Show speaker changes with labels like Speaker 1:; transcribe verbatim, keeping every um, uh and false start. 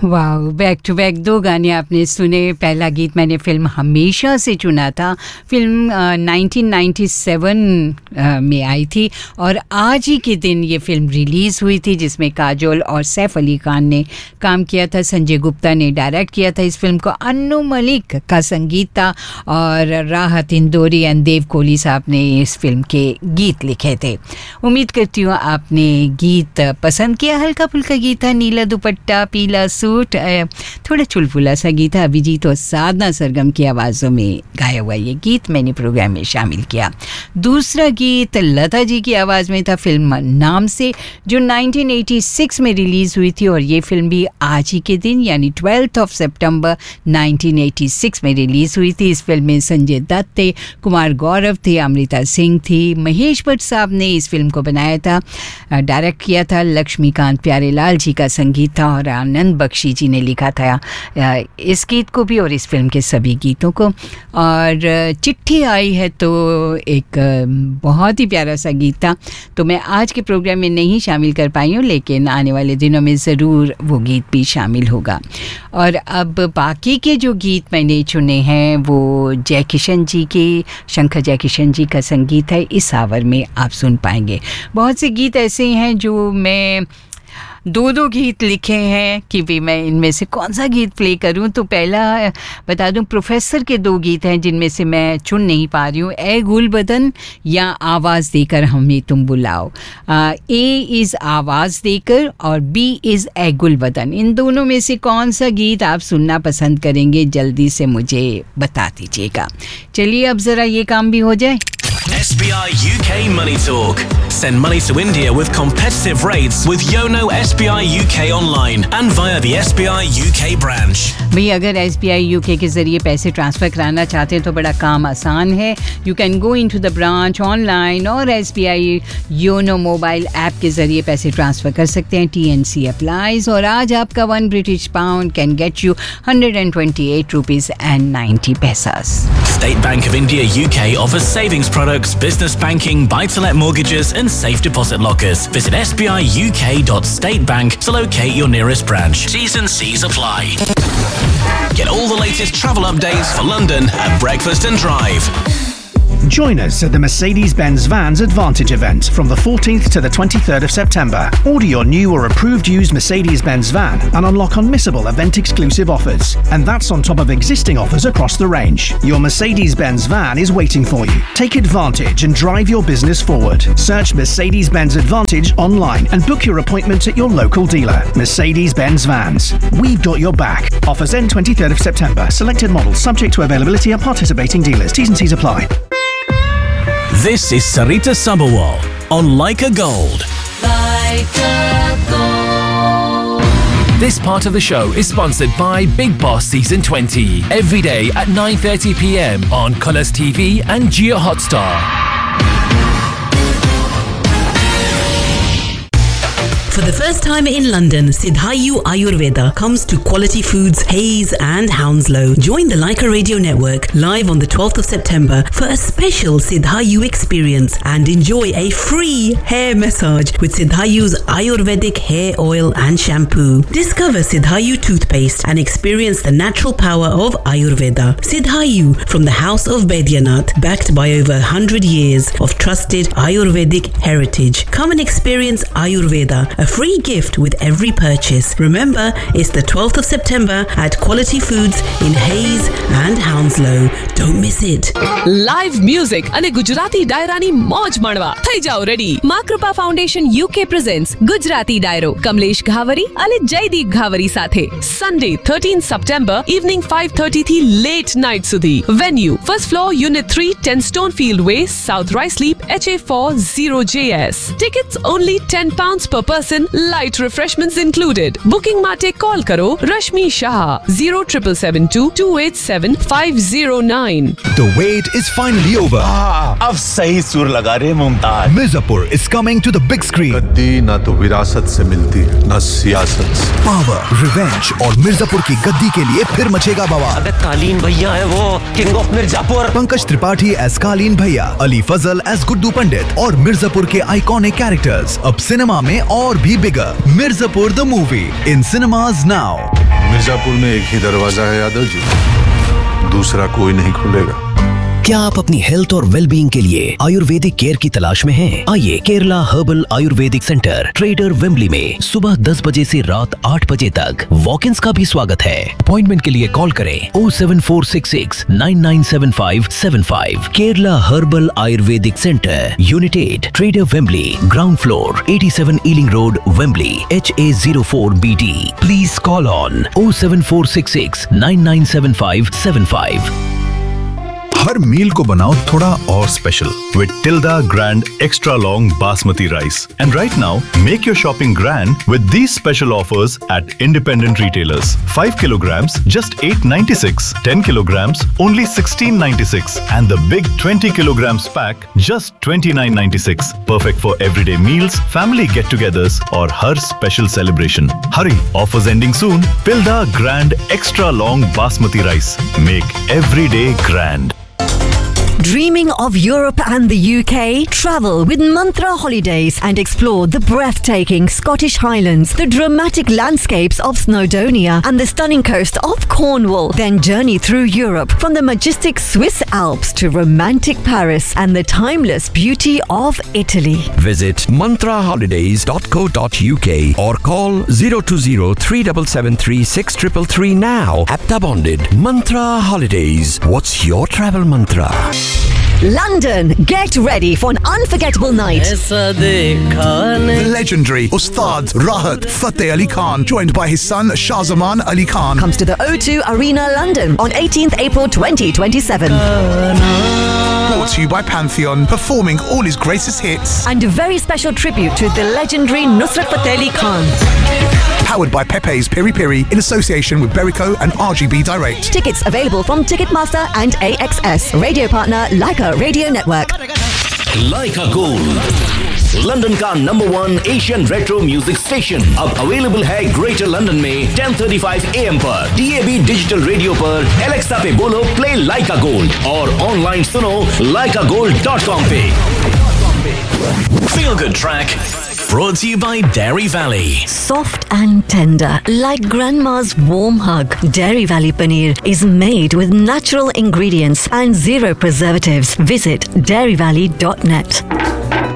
Speaker 1: वाह, back to back दो गाने आपने सुने। पहला गीत मैंने फिल्म हमेशा से चुना था। फिल्म नाइनटीन नाइंटी सेवन में आई थी और आज ही के दिन ये फिल्म रिलीज़ हुई थी, जिसमें काजोल और सैफ अली खान ने काम किया था। संजय गुप्ता ने डायरेक्ट किया था इस फिल्म को। अन्नू मलिक का संगीत था और राहत इंदौरी एंड देव कोहली साहब ने इस फिल्म के गीत लिखे थे। उम्मीद करती हूँ आपने गीत पसंद किया। हल्का फुल्का गीत था, नीला दुपट्टा पीला सूट, थोड़ा चुलबुला सा गीत है। अभिजीत और साधना सरगम की आवाज़ों में गाया हुआ ये गीत मैंने प्रोग्राम में शामिल किया। दूसरा गीत लता जी की आवाज़ में था, फिल्म नाम से, जो नाइनटीन एटी सिक्स में रिलीज़ हुई थी और ये फिल्म भी आज ही के दिन यानी twelfth of September nineteen eighty six में रिलीज़ हुई थी। इस फिल्म में संजय दत्त थे, कुमार गौरव थे, अमृता सिंह थी। महेश भट्ट साहब ने इस फिल्म को बनाया था, डायरेक्ट किया था। लक्ष्मीकांत प्यारेलाल जी का संगीत था और आनंद बख्शी जी ने लिखा था इस गीत को भी और इस फिल्म के सभी गीतों को। और चिट्ठी आई है तो एक बहुत ही प्यारा सा गीत था, तो मैं आज के प्रोग्राम में नहीं शामिल कर पाई हूँ, लेकिन आने वाले दिनों में ज़रूर वो गीत भी शामिल होगा। और अब बाकी के जो गीत मैंने चुने हैं वो जय किशन जी के, शंकर जय किशन जी का संगीत है। इस आवर में आप सुन पाएंगे। बहुत से गीत ऐसे हैं जो मैं दो दो गीत लिखे हैं कि भी मैं इनमें से कौन सा गीत प्ले करूं। तो पहला बता दूं, प्रोफेसर के दो गीत हैं जिनमें से मैं चुन नहीं पा रही हूँ, ए गुल बदन या आवाज़ देकर हमें तुम बुलाओ। ए इज़ आवाज़ देकर और बी इज़ ए गुल बदन। इन दोनों में से कौन सा गीत आप सुनना पसंद करेंगे, जल्दी से मुझे बता दीजिएगा। चलिए अब ज़रा ये काम भी हो जाए।
Speaker 2: S B I U K Money Talk. Send money to India with competitive rates with Yono S B I U K online and via the S B I U K branch.
Speaker 1: भाई अगर S B I U K के ज़रिए पैसे transfer कराना चाहते हैं तो बड़ा काम आसान है। You can go into the branch online और S B I YONO mobile app के ज़रिए पैसे ट्रांसफ़र कर सकते हैं। T N C applies और आज आपका one British pound can get you one hundred twenty-eight rupees and ninety paisas.
Speaker 2: State Bank of India U K offers savings products, business banking, buy-to-let mortgages and safe deposit lockers. Visit s b i u k dot state bank to locate your nearest branch. T's and C's apply. Get all the latest travel updates for London at Breakfast and Drive.
Speaker 3: Join us at the Mercedes-Benz Vans Advantage event from the fourteenth to the twenty-third of September. Order your new or approved used Mercedes-Benz van and unlock unmissable event-exclusive offers. And that's on top of existing offers across the range. Your Mercedes-Benz van is waiting for you. Take advantage and drive your business forward. Search Mercedes-Benz Advantage online and book your appointment at your local dealer. Mercedes-Benz Vans. We've got your back. Offers end twenty-third of September. Selected models subject to availability at participating dealers. T's and C's apply.
Speaker 2: This is Sarita Sabharwal on Like a Gold.
Speaker 4: Like a Gold.
Speaker 5: This part of the show is sponsored by Big Boss Season twenty. Every day at nine thirty p m on Colours T V and Jio Hotstar.
Speaker 4: For the first time in London, Siddhayu Ayurveda comes to Quality Foods, Hayes and Hounslow. Join the Leica Radio Network live on the twelfth of September for a special Siddhayu experience and enjoy a free hair massage with Siddhayu's Ayurvedic hair oil and shampoo. Discover Siddhayu toothpaste and experience the natural power of Ayurveda. Siddhayu from the House of Baidyanath, backed by over one hundred years of trusted Ayurvedic heritage. Come and experience Ayurveda. A free gift with every purchase. Remember, it's the twelfth of September at Quality Foods in Hayes and Hounslow. Don't miss it.
Speaker 6: Live music અને ગુજરાતી ડાયરાની મોજ માણવા થઈ જાઓ ready. માકૃપા foundation U K presents Gujarati ડાયરો કમલેશ ઘાવરી અને જયદીપ ઘાવરી સાથે Sunday thirteenth September evening five thirty થી late night સુધી. Venue first floor unit three ten Stonefield Way, South Ruislip, H A four zero J S. Tickets only ten pounds per person. Light refreshments included. Booking माटे call करो Rashmi Shah zero seven seven two two eight seven five zero nine.
Speaker 7: The wait is finally over.
Speaker 8: हाँ, अब सही सुर लगा रहे Mumtaz.
Speaker 7: Mirzapur is coming to the big screen.
Speaker 8: गद्दी ना तो विरासत से मिलती ना सियासत से.
Speaker 7: Power, revenge और मिर्जापुर की गद्दी के लिए फिर मचेगा बवाल.
Speaker 9: अबे कालीन भैया है वो, king of Mirzapur.
Speaker 7: Pankaj Tripathi as कालीन भैया, अली फजल एज गुड्डू पंडित और मिर्जापुर के आइकॉनिक कैरेक्टर्स अब सिनेमा में और भी बिगर. Mirzapur the movie in cinemas now.
Speaker 8: Mirzapur में एक ही दरवाजा है यादव जी, दूसरा कोई नहीं खुलेगा।
Speaker 10: क्या आप अपनी हेल्थ और वेलबींग के लिए आयुर्वेदिक केयर की तलाश में हैं? आइए Kerala herbal Ayurvedic centre trader Wembley में सुबह दस बजे से रात आठ बजे तक वॉक-इन्स का भी स्वागत है। अपॉइंटमेंट के लिए कॉल करें O seven four six six nine nine seven five seven five. Kerala herbal Ayurvedic centre, unit eight, trader Wembley, ground floor, eighty seven ailing road, Wembley, H A zero four B D. Please call on O seven four six six nine nine seven five seven five.
Speaker 11: हर मील को बनाओ थोड़ा और special with Tilda Grand Extra Long Basmati Rice. And right now, make your shopping grand with these special offers at independent retailers. five kilograms, just eight ninety-six. ten kilograms, only sixteen ninety-six. And the big twenty kilograms pack, just twenty-nine ninety-six. Perfect for everyday meals, family get-togethers, or her special celebration. Hurry, offers ending soon. Tilda Grand Extra Long Basmati Rice. Make every day grand.
Speaker 12: Dreaming of Europe and the U K? Travel with Mantra Holidays and explore the breathtaking Scottish Highlands, the dramatic landscapes of Snowdonia and the stunning coast of Cornwall. Then journey through Europe from the majestic Swiss Alps to romantic Paris and the timeless beauty of Italy.
Speaker 13: Visit mantra holidays dot co dot u k or call zero two zero three seven seven three six three three now. Apta bonded. Mantra Holidays. What's your travel mantra?
Speaker 12: London, get ready for an unforgettable night.
Speaker 14: The legendary Ustad Rahat Fateh Ali Khan, joined by his son Shahzaman Ali Khan,
Speaker 12: comes to the O two Arena, London on eighteenth April twenty twenty-seven.
Speaker 14: Brought to you by Pantheon, performing all his greatest hits.
Speaker 12: And a very special tribute to the legendary Nusrat Fateh Ali Khan.
Speaker 14: Powered by Pepe's Piri Piri in association with Berico and R G B Direct.
Speaker 12: Tickets available from Ticketmaster and A X S. Radio partner Leica Radio Network.
Speaker 2: Leica Gold, London का number one Asian retro music station, अब available है greater London में ten thirty five A M पर, D A B digital radio पर, Alexa पे बोलो play लाइका gold और online सुनो लाइका गोल्ड डॉट कॉम पे। Feel Good Track, brought to you by Dairy Valley.
Speaker 12: Soft and tender, like grandma's warm hug. Dairy Valley Paneer is made with natural ingredients and zero preservatives. Visit dairy valley dot net.